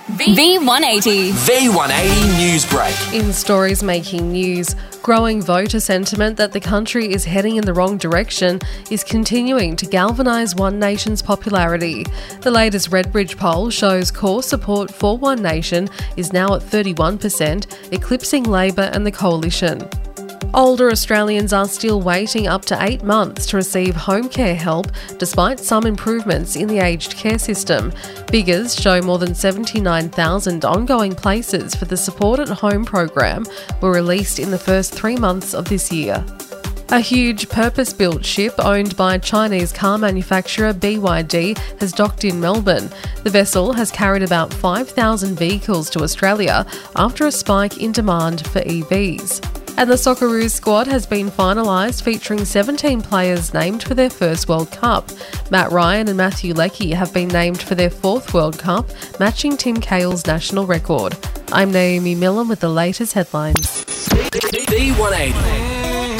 V180. V180 News Break. In stories making news, growing voter sentiment that the country is heading in the wrong direction is continuing to galvanise One Nation's popularity. The latest Redbridge poll shows core support for One Nation is now at 31%, eclipsing Labor and the Coalition. Older Australians are still waiting up to 8 months to receive home care help, despite some improvements in the aged care system. Figures show more than 79,000 ongoing places for the Support at Home program were released in the first 3 months of this year. A huge purpose-built ship owned by Chinese car manufacturer BYD has docked in Melbourne. The vessel has carried about 5,000 vehicles to Australia after a spike in demand for EVs. And the Socceroos squad has been finalised, featuring 17 players named for their first World Cup. Matt Ryan and Matthew Leckie have been named for their fourth World Cup, matching Tim Cahill's national record. I'm Naomi Millen with the latest headlines. V180.